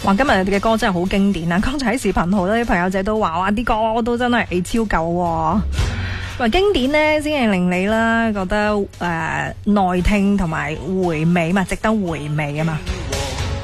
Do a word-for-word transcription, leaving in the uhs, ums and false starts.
哇！今日嘅歌真係好經典啊！剛才喺視頻號咧，啲朋友仔都話：哇！啲歌都真係超舊喎。喂，經典呢先係令你啦覺得誒、呃、耐聽同埋回味嘛，值得回味啊嘛。